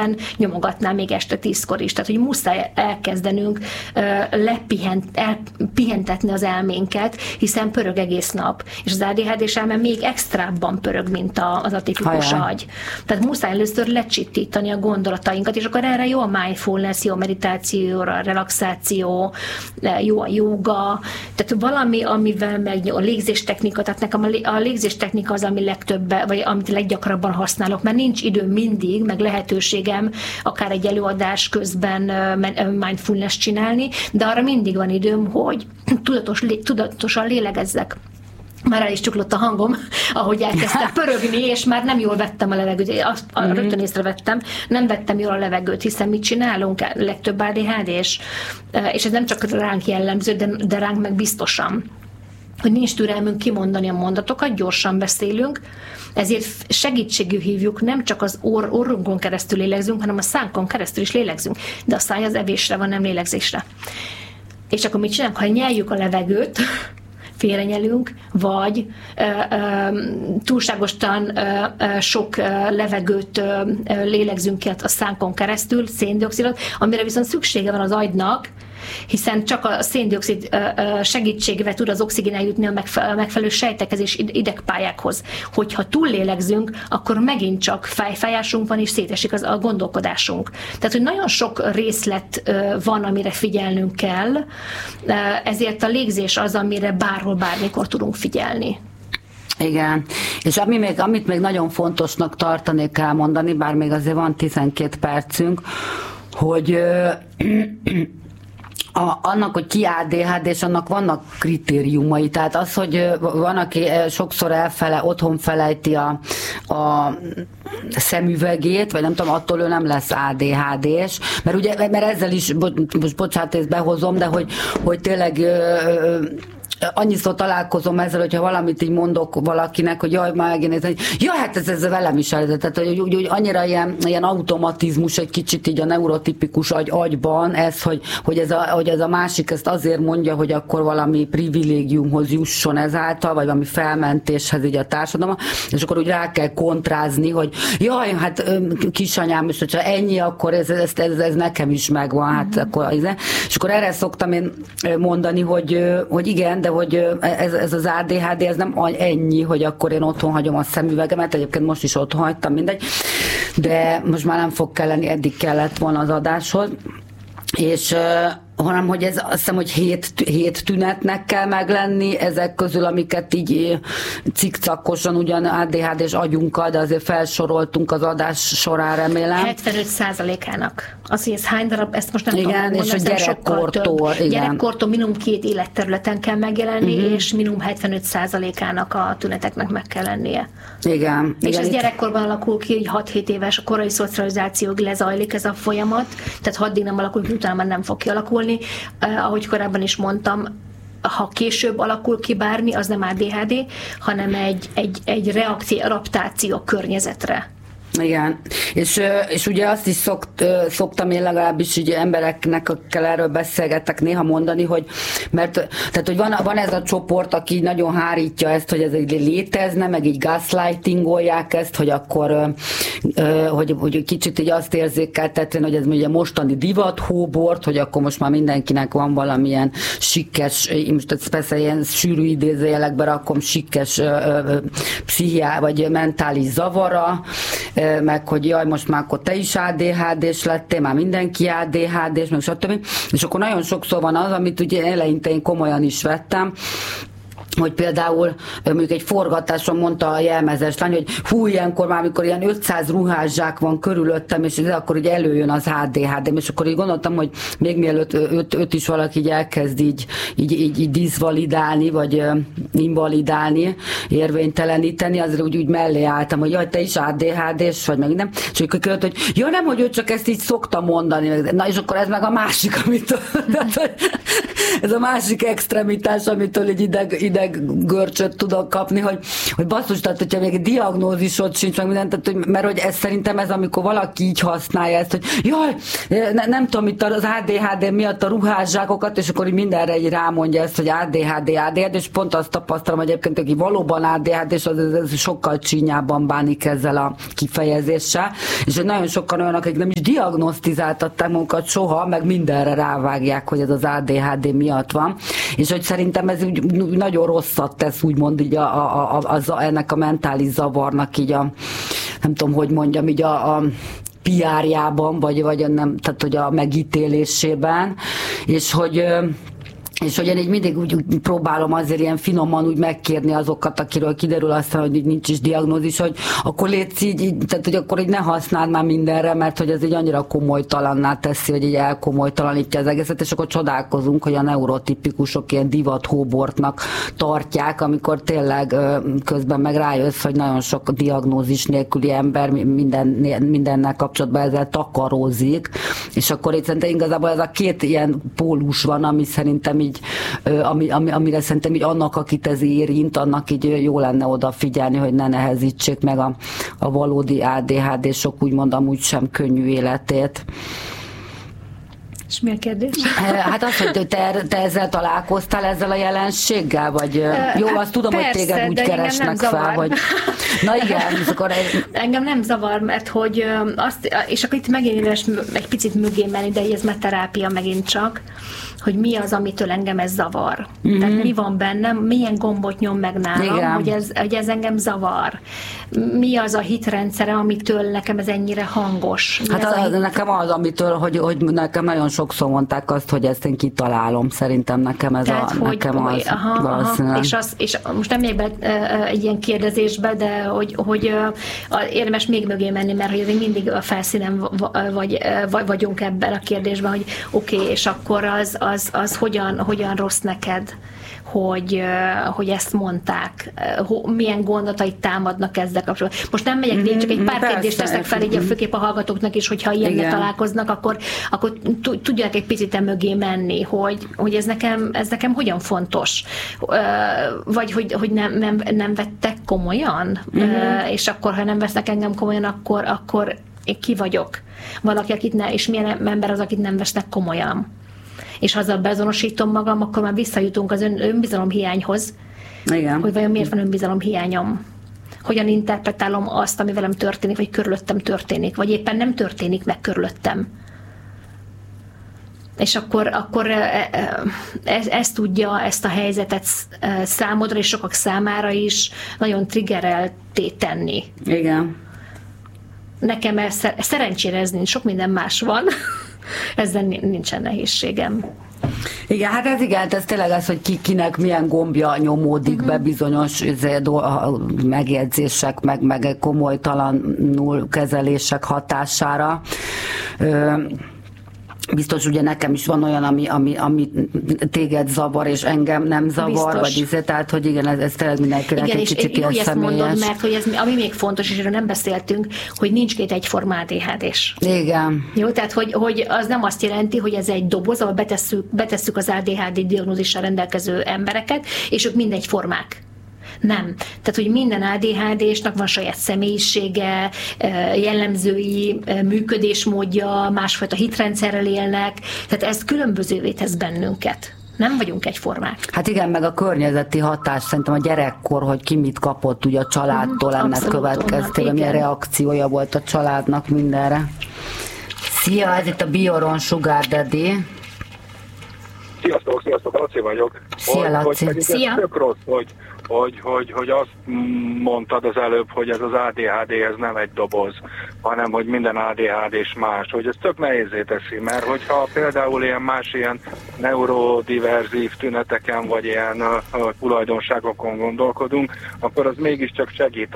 esetben nyomogatná még este 10-kor is. Tehát, hogy muszáj elkezdenünk elpihentetni az elménket, hiszen pörög egész nap. És az ADHD-s elme még extrábban pörög, mint az atipikus agy. Tehát muszáj először lecsittítani a gondolatainkat, és akkor erre jó a mindfulness, jó a meditáció, a relaxáció, jó a jóga, tehát valami, amivel meg a légzéstechnika, tehát nekem a légzéstechnika az, ami legtöbb, vagy amit leggyakrabban használok, mert nincs időm mindig, meg lehetőségem akár egy előadás közben mindfulness csinálni, de arra mindig van időm, hogy tudatosan lélegezzek. Már el is csuklott a hangom, ahogy elkezdtem pörögni, és már nem jól vettem a levegőt. Rögtön észrevettem, nem vettem jól a levegőt, hiszen mit csinálunk? Legtöbb ADHD-s, és ez nem csak ránk jellemző, de ránk meg biztosan, hogy nincs türelmünk kimondani a mondatokat, gyorsan beszélünk, ezért segítségül hívjuk, nem csak az orrunkon keresztül lélegzünk, hanem a szánkon keresztül is lélegzünk, de a száj az evésre van, nem lélegzésre. És akkor mit csinálunk? Ha nyeljük a levegőt, félrenyelünk, vagy túlságosan sok levegőt lélegzünk ki a szánkon keresztül, széndioxidot, amire viszont szüksége van az agynak, hiszen csak a széndioxid segítségével tud az oxigén eljutni a megfelelő sejtekhez és idegpályákhoz. Hogyha túllélegzünk, akkor megint csak fejfájásunk van, és szétesik a gondolkodásunk. Tehát, hogy nagyon sok részlet van, amire figyelnünk kell, ezért a légzés az, amire bárhol, bármikor tudunk figyelni. Igen, és amit még nagyon fontosnak tartanék elmondani, bár még azért van 12 percünk, hogy annak, hogy ki ADHD, és annak vannak kritériumai. Tehát az, hogy van, aki sokszor otthon felejti a szemüvegét, vagy nem tudom, attól ő nem lesz ADHD-s, mert ezzel is, most bocsánat, ezt behozom, de hogy tényleg annyiszor találkozom ezzel, hogyha valamit így mondok valakinek, hogy jaj, már megnézni, hogy jaj, hát ez velem is elég. Tehát, hogy annyira ilyen automatizmus egy kicsit így a neurotipikus agyban ez, hogy ez a másik ezt azért mondja, hogy akkor valami privilégiumhoz jusson ezáltal, vagy valami felmentéshez így a társadalom, és akkor úgy rá kell kontrázni, hogy jaj, hát kisanyám, és hogyha ennyi, akkor ez nekem is megvan. Hát akkor, és akkor erre szoktam én mondani, hogy igen, de hogy ez az ADHD, ez nem ennyi, hogy akkor én otthon hagyom a szemüvegemet, egyébként most is otthon hagytam, mindegy, de most már nem fog kelleni, eddig kellett volna az adáshoz, és hanem, hogy ez azt hiszem, hogy 7 tünetnek kell meglenni, ezek közül, amiket így cikcakosan ugyan ADHD-s agyunkkal, de azért felsoroltunk az adás során, remélem. 75%-ának. Az, hogy ez hány darab, ezt most nem tudom mondani, és a gyerekkortól. Gyerekkortól minimum 2 életterületen kell megjelenni, és minimum 75%-ának a tüneteknek meg kell lennie. Igen. És igen, ez gyerekkorban alakul ki, hogy 6-7 éves a korai szocializációig lezajlik ez a folyamat, tehát 6-ig nem alakul ki, utána már nem fog kialakulni. Ahogy korábban is mondtam, ha később alakul ki bármi, az nem ADHD, hanem egy adaptáció környezetre. Igen, és ugye azt is szoktam én legalábbis így embereknek, akikkel erről beszélgetek néha mondani, hogy tehát, hogy van ez a csoport, aki nagyon hárítja ezt, hogy ez egy létezne, meg így gaslightingolják ezt, hogy akkor hogy kicsit így azt érzékeltetni, hogy ez ugye mostani divat hóbort, hogy akkor most már mindenkinek van valamilyen sikkes, most ezt persze ilyen sűrű idézőjelekbe rakom, sikkes vagy mentális zavara, meg hogy jaj, most már akkor te is ADHD-s lettél, már mindenki ADHD-s, meg stb. És akkor nagyon sokszor van az, amit ugye eleinte én komolyan is vettem, hogy például mondjuk egy forgatáson mondta a jelmezes lány, hogy hú, ilyenkor már, amikor ilyen 500 ruhászsák van körülöttem, és akkor ugye előjön az ADHD-m, és akkor így gondoltam, hogy még mielőtt őt is valaki így elkezd így diszvalidálni, vagy invalidálni, érvényteleníteni, azért úgy mellé álltam, hogy jaj, te is ADHD-s vagy, meg nem. És akkor kérdött, hogy ja, nem, hogy ő csak ezt így szokta mondani. Na, és akkor ez meg a másik, amitől, ez a másik extremitás, amitől így ideg beteg görcsöt tudok kapni, hogy basszus, tehát hogyha még diagnózisod sincs, meg mindent, tehát, mert hogy ez szerintem ez, amikor valaki így használja ezt, hogy jaj, nem tudom, itt az ADHD miatt a ruhászsákokat, és akkor így mindenre így rámondja ezt, hogy ADHD, és pont azt tapasztalom, hogy egyébként, aki valóban ADHD, és az sokkal csínyában bánik ezzel a kifejezéssel, és hogy nagyon sokan olyanok, akik nem is diagnosztizáltatták magukat soha, meg mindenre rávágják, hogy ez az ADHD miatt van, és hogy szerintem ez úgy nagyon rosszat tesz, úgymond így ennek a mentális zavarnak így nem tudom, hogy mondjam, így a PR-jában, vagy nem, tehát hogy a megítélésében, és hogy én így mindig úgy próbálom azért ilyen finoman úgy megkérni azokat, akiről kiderül aztán, hogy nincs is diagnózis, hogy akkor létsz így, tehát hogy akkor így ne használd már mindenre, mert hogy ez így annyira komolytalanná teszi, hogy így elkomolytalanítja az egészet, és akkor csodálkozunk, hogy a neurotipikusok ilyen divathóbortnak tartják, amikor tényleg közben meg rájössz, hogy nagyon sok diagnózis nélküli ember mindennel kapcsolatban ezzel takarózik, és akkor itt szerintem igazából ez a két ilyen pólus van, ami szerintem így, amire szerintem így annak, akit ez érint, annak így jó lenne odafigyelni, hogy ne nehezítsék meg a valódi ADHD-sok úgymond amúgy sem könnyű életét. És mi a kérdés? Hát az, hogy te ezzel találkoztál, ezzel a jelenséggel, vagy jó, azt tudom, persze, hogy téged úgy keresnek fel, hogy... Na igen, akkor... Engem nem zavar, mert hogy azt, és akkor itt megint egy picit mögé menni, de ez már terápia megint csak, hogy mi az, amitől engem ez zavar. Mm-hmm. Tehát mi van bennem, milyen gombot nyom meg nálam, hogy ez engem zavar. Mi az a hitrendszere, amitől nekem ez ennyire hangos? Nekem az, amitől, hogy nekem nagyon sokszor mondták azt, hogy ezt én kitalálom. Szerintem nekem ez tehát, valószínűleg. És most nem megyek be egy ilyen kérdezésbe, de hogy érdemes még mögé menni, mert hogy mindig a felszínen vagyunk ebben a kérdésben, hogy oké, és akkor az hogyan rossz neked, hogy ezt mondták, milyen gondolatait támadnak ezzel kapcsolatban. Most nem megyek végig, csak egy pár kérdést teszek fel, így főképp a hallgatóknak is, hogyha ilyennel találkoznak, akkor tudják egy picit mögé menni, hogy ez nekem hogyan fontos. Vagy hogy nem vettek komolyan, és akkor, ha nem vesznek engem komolyan, akkor én ki vagyok. Valaki, és milyen ember az, akit nem vesznek komolyan. És ha azzal beazonosítom magam, akkor már visszajutunk az önbizalomhiányhoz, igen. Hogy vajon miért van önbizalomhiányom. Hogyan interpretálom azt, ami velem történik, vagy körülöttem történik, vagy éppen nem történik meg körülöttem. És akkor ez tudja ezt a helyzetet számodra, és sokak számára is nagyon triggerelté tenni. Igen. Nekem szerencsére ez nincs, sok minden más van. Ezzel nincsen nehézségem. Igen, hát ez tényleg az, hogy kinek milyen gombja nyomódik be bizonyos megjegyzések, meg komolytalanul kezelések hatására. Biztos ugye nekem is van olyan, ami téged zavar, és engem nem zavar, vagy tehát, hogy igen, ez tényleg mindenkinek egy kicsit ilyen személyes. Igen, mondod, mert hogy ez, ami még fontos, és erről nem beszéltünk, hogy nincs két egyforma ADHD-s. Igen. Jó, tehát, hogy az nem azt jelenti, hogy ez egy doboz, ahol betesszük az ADHD diagnózissal rendelkező embereket, és ők mind egyformák. Nem. Tehát, hogy minden ADHD-snak van saját személyisége, jellemzői, működésmódja, másfajta hitrendszerrel élnek, tehát ez különbözővé tesz bennünket. Nem vagyunk egyformák. Hát igen, meg a környezeti hatás, szerintem a gyerekkor, hogy ki mit kapott ugye a családtól ennek következtében, milyen reakciója volt a családnak mindenre. Szia, ez itt a Bioron Sugar Daddy. Sziasztok, Laci vagyok. Szia, Laci. Szia. Tök rossz, hogy azt mondtad az előbb, hogy ez az ADHD ez nem egy doboz, hanem hogy minden ADHD-s más, hogy ez tök nehézé teszi, mert hogyha például ilyen neurodiverzív tüneteken, vagy ilyen tulajdonságokon gondolkodunk, akkor az mégiscsak segít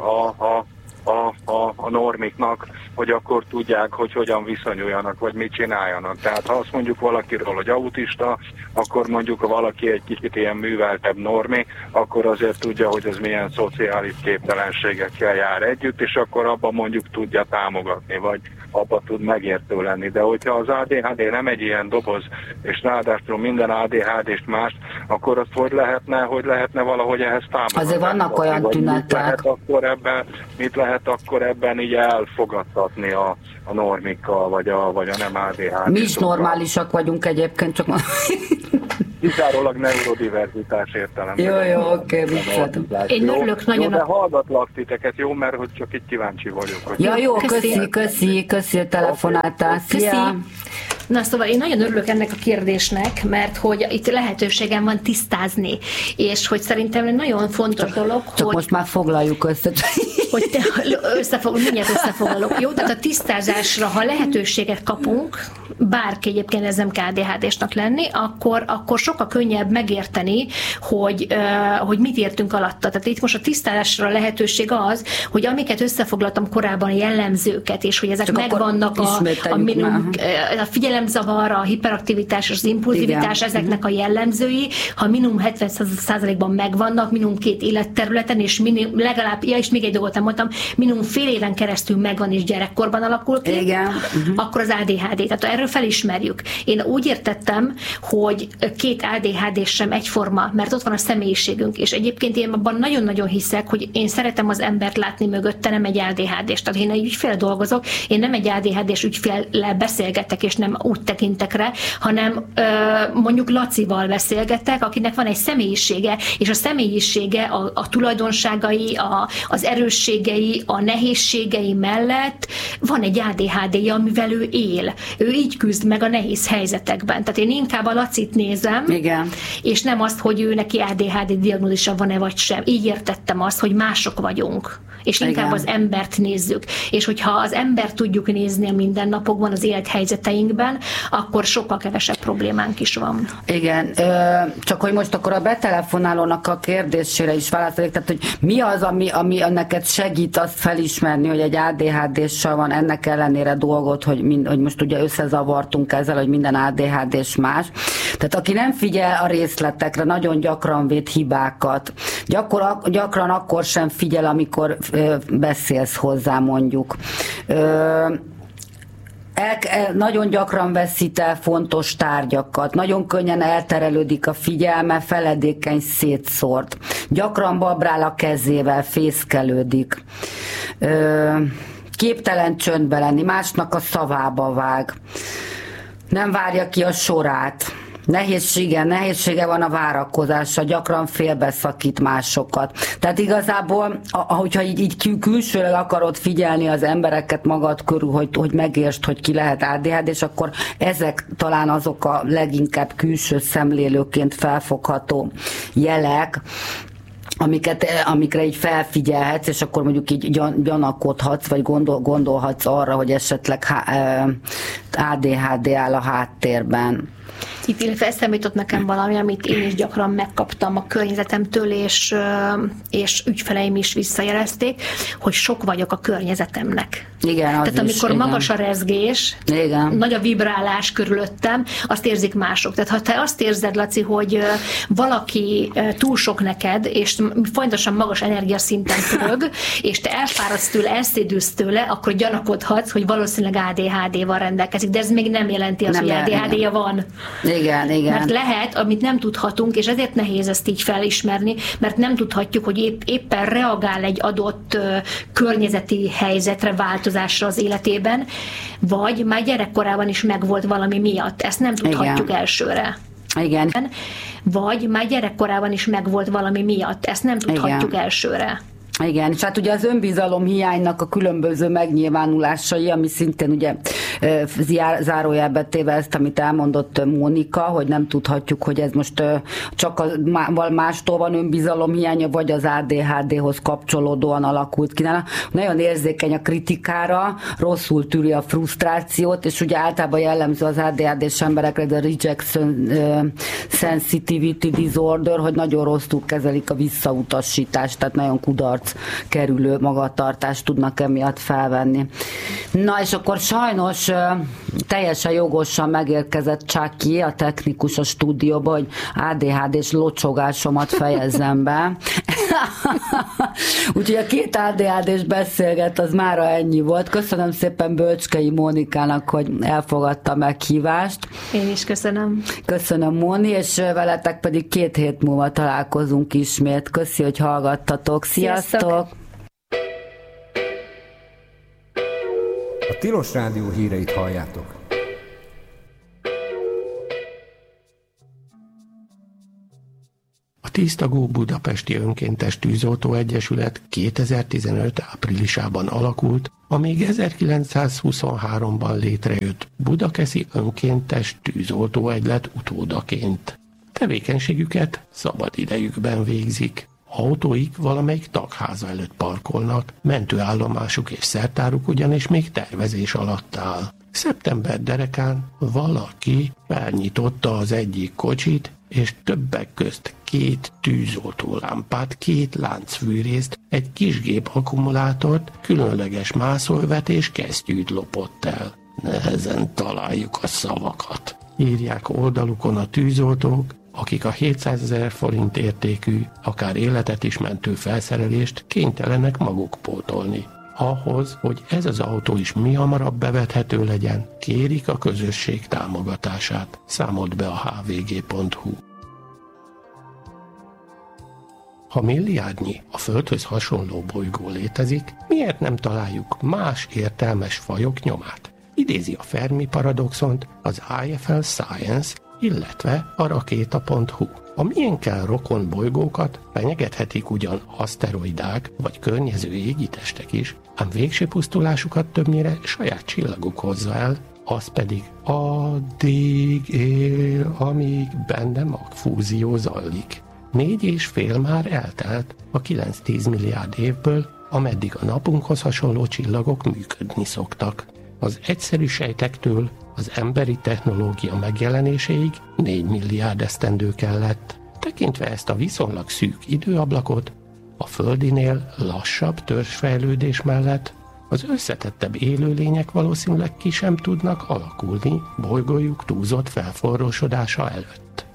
a normiknak, hogy akkor tudják, hogy hogyan viszonyuljanak, vagy mit csináljanak. Tehát ha azt mondjuk valakiről, hogy autista, akkor mondjuk ha valaki egy kicsit ilyen műveltebb normi, akkor azért tudja, hogy ez milyen szociális képtelenségekkel jár együtt, és akkor abban mondjuk tudja támogatni, vagy abban tud megértő lenni. De hogyha az ADHD nem egy ilyen doboz, és ráadásul minden ADHD-st más, akkor azt hogy lehetne valahogy ehhez támogatni? Azért vannak olyan tünetek. Mit lehet akkor ebben így elfogadtatni a normikkal, vagy a nem ADHD? Mi is normálisak vagyunk egyébként, csak kizárólag neurodiverzitás értelem. Jó, oké, vicceltem. Én örülök nagyon. Jó, de hallgatlak titeket, jó, mert hogy csak itt kíváncsi vagyok. Hogy Ja, jó, köszi, hogy telefonáltál. Szia! Na szóval én nagyon örülök ennek a kérdésnek, mert hogy itt lehetőségem van tisztázni, és hogy szerintem egy nagyon fontos dolog, csak hogy... most már foglaljuk össze. Hogy mindjárt összefoglalok, jó? Tehát a tisztázásra, ha lehetőséget kapunk, bárki egyébként ez nem kell ADHD-snak lenni, akkor sokkal könnyebb megérteni, hogy mit értünk alatta. Tehát itt most a tisztázásra a lehetőség az, hogy amiket összefoglaltam korábban, a jellemzőket, és hogy ezek csak megvannak a figyelemzavar, a hiperaktivitás, az impulzivitás, igen, ezeknek a jellemzői, ha minimum 70%-ban megvannak, minimum 2 életterületen, és legalább, és még egy dolgot nem mondtam, minimum fél éven keresztül megvan és gyerekkorban alakul ki, igen, akkor az ADHD. Tehát erről felismerjük. Én úgy értettem, hogy 2 ADHD sem egyforma, mert ott van a személyiségünk, és egyébként én abban nagyon-nagyon hiszek, hogy én szeretem az embert látni mögötte, nem egy ADHD-s. Tehát én egy ügyfél dolgozok, én nem egy ADHD-s ügyféllel beszélgetek, és nem úgy tekintek rá, hanem mondjuk Lacival beszélgetek, akinek van egy személyisége, és a személyisége, a tulajdonságai, az erősségei, a nehézségei mellett van egy ADHD-ja, amivel ő él. Ő így küzd meg a nehéz helyzetekben. Tehát én inkább a Lacit nézem, igen, és nem azt, hogy ő neki ADHD diagnózisa van-e vagy sem. Így értettem azt, hogy mások vagyunk. És inkább igen, az embert nézzük. És hogyha az embert tudjuk nézni a mindennapokban, az élethelyzeteinkben, akkor sokkal kevesebb problémánk is van. Igen, csak hogy most akkor a betelefonálónak a kérdésére is válaszolik, tehát hogy mi az, ami neked segít azt felismerni, hogy egy ADHD-ssal van ennek ellenére dolgot, hogy most ugye összezavartunk ezzel, hogy minden ADHD-s más. Tehát aki nem figyel a részletekre, nagyon gyakran véd hibákat. Gyakran akkor sem figyel, amikor beszélsz hozzá, mondjuk. Nagyon gyakran veszít el fontos tárgyakat, nagyon könnyen elterelődik a figyelme, feledékeny, szétszórt. Gyakran babrál a kezével, fészkelődik. Képtelen csöndbe lenni, másnak a szavába vág. Nem várja ki a sorát. Nehézsége van a várakozásra, gyakran félbeszakít másokat. Tehát igazából, hogyha így külsőleg akarod figyelni az embereket magad körül, hogy megértsd, hogy ki lehet ADHD, és akkor ezek talán azok a leginkább külső szemlélőként felfogható jelek, amikre így felfigyelhetsz, és akkor mondjuk így gyanakodhatsz, vagy gondolhatsz arra, hogy esetleg ADHD áll a háttérben. Itt eszembe jutott nekem valami, amit én is gyakran megkaptam a környezetemtől, és ügyfeleim is visszajelezték, hogy sok vagyok a környezetemnek. Igen, tehát amikor is, magas a rezgés, igen, nagy a vibrálás körülöttem, azt érzik mások. Tehát ha te azt érzed, Laci, hogy valaki túl sok neked, és folyamatosan magas energiaszinten pörög, és te elfáradsz tőle, elszédülsz tőle, akkor gyanakodhatsz, hogy valószínűleg ADHD-val rendelkezik, de ez még nem jelenti azt, hogy ADHD-ja van. Igen. Mert lehet, amit nem tudhatunk, és ezért nehéz ezt így felismerni, mert nem tudhatjuk, hogy éppen reagál egy adott környezeti helyzetre, változásra az életében, vagy már gyerekkorában is megvolt valami miatt. Ezt nem tudhatjuk elsőre. Igen. Vagy már gyerekkorában is megvolt valami miatt. Ezt nem tudhatjuk elsőre. Igen, és hát ugye az önbizalom hiánynak a különböző megnyilvánulásai, ami szintén ugye zárójelbe téve ezt, amit elmondott Mónika, hogy nem tudhatjuk, hogy ez most csak mástól van önbizalom hiánya, vagy az ADHD-hoz kapcsolódóan alakult ki. Nagyon érzékeny a kritikára, rosszul tűri a frusztrációt, és ugye általában jellemző az ADHD-s emberekre, a rejection sensitivity disorder, hogy nagyon rosszul kezelik a visszautasítást, tehát nagyon kudarc kerülő magatartást tudnak emiatt felvenni. Na és akkor sajnos teljesen jogosan megérkezett Csaki, a technikus a stúdióba, hogy ADHD-s locsogásomat fejezzem be. Úgyhogy a két ADHD-s beszélget, az mára ennyi volt. Köszönöm szépen Bölcskei Mónikának, hogy elfogadta a meghívást. Én is köszönöm. Köszönöm, Móni, és veletek pedig 2 hét múlva találkozunk ismét. Köszi, hogy hallgattatok. Sziasztok! A Tilos Rádió híreit halljátok. A Tisztagó Budapesti Önkéntes Tűzoltó Egyesület 2015 áprilisában alakult, a még 1923-ban létrejött Budakeszi Önkéntes Tűzoltó Egylet utódaként. Tevékenységüket szabad idejükben végzik. Autóik valamelyik tagháza előtt parkolnak, mentőállomásuk és szertáruk ugyanis még tervezés alatt áll. Szeptember derekán valaki felnyitotta az egyik kocsit, és többek közt 2 tűzoltólámpát, 2 láncfűrészt, egy kisgép akkumulátort, különleges mászóövet és kesztyűt lopott el. Nehezen találjuk a szavakat, írják oldalukon a tűzoltók, akik a 700 000 forint értékű, akár életet is mentő felszerelést kénytelenek maguk pótolni. Ahhoz, hogy ez az autó is mihamarabb bevethető legyen, kérik a közösség támogatását, számolt be a hvg.hu. Ha milliárdnyi a Földhöz hasonló bolygó létezik, miért nem találjuk más értelmes fajok nyomát? Idézi a Fermi paradoxont az IFL Science, illetve a rakéta.hu. A miénkkel rokon bolygókat fenyegethetik ugyan aszteroidák vagy környező égitestek is, ám végső pusztulásukat többnyire saját csillaguk hozza el, az pedig addig él, amíg benne magfúzió zajlik. 4,5 már eltelt a 9-10 milliárd évből, ameddig a napunkhoz hasonló csillagok működni szoktak. Az egyszerű sejtektől az emberi technológia megjelenéséig 4 milliárd esztendő kellett. Tekintve ezt a viszonylag szűk időablakot, a földinél lassabb törzsfejlődés mellett az összetettebb élőlények valószínűleg ki sem tudnak alakulni bolygójuk túlzott felforrósodása előtt.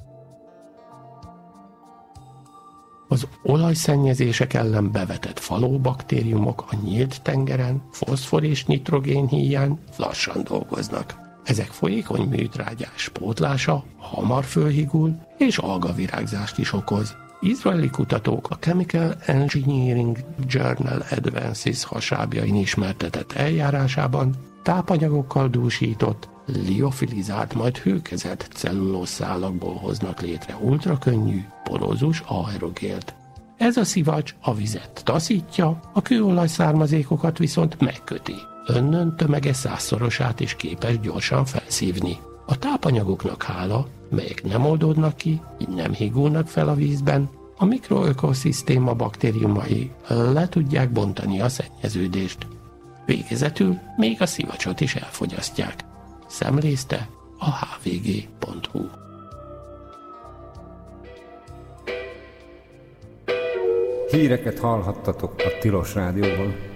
Az olajszennyezések ellen bevetett falóbaktériumok a nyílt tengeren foszfor és nitrogén híján lassan dolgoznak. Ezek folyékony műtrágyás pótlása hamar fölhigul és algavirágzást is okoz. Izraeli kutatók a Chemical Engineering Journal Advances hasábjain ismertetett eljárásában tápanyagokkal dúsított, liofilizált, majd hőkezelt cellulózszálakból hoznak létre ultrakönnyű, porózus aerogélt. Ez a szivacs a vizet taszítja, a kőolaj származékokat viszont megköti. Önnön tömege 100-szorosát is képes gyorsan felszívni. A tápanyagoknak hála, melyek nem oldódnak ki, így nem higulnak fel a vízben, a mikroökoszisztéma baktériumai le tudják bontani a szennyeződést. Végezetül még a szivacsot is elfogyasztják. Szemlézte a hvg.hu. Híreket hallhattatok a Tilos Rádióban.